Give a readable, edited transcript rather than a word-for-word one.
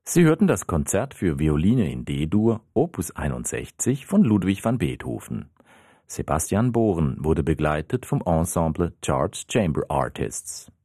Sie hörten das Konzert für Violine in D-Dur, Opus 61 von Ludwig van Beethoven. Sebastian Bohren wurde begleitet vom Ensemble Charles Chamber Artists.